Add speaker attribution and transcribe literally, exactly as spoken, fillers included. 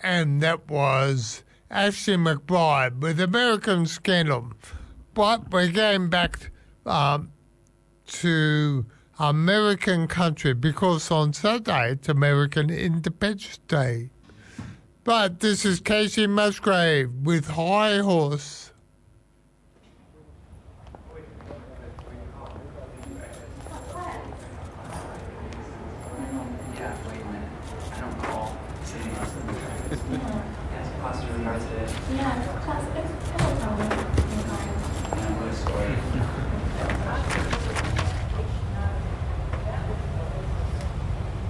Speaker 1: and that was Ashley McBryde with American Scandal. But we're going back um, to American country because on Saturday it's American Independence Day. But this is Casey Musgrave with High Horse.
Speaker 2: Yeah, class. It's